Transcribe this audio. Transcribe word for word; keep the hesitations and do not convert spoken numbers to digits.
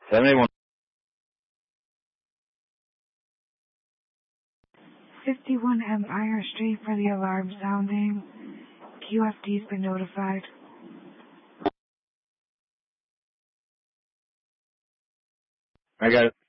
seventy-one. fifty-one Empire Street for the alarm sounding. Q F D's been notified. I got it.